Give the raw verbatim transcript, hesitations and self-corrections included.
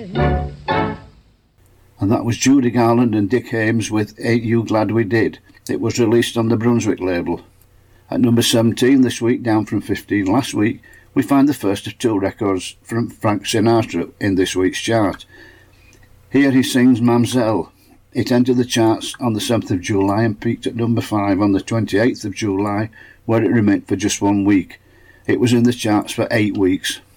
And that was Judy Garland and Dick Hames with Ain't You Glad We Did. It was released on the Brunswick label. At number seventeen this week, down from fifteen last week, we find the first of two records from Frank Sinatra in this week's chart. Here he sings Mamselle. It entered the charts on the seventh of July and peaked at number five on the twenty-eighth of July, where it remained for just one week. It was in the charts for eight weeks.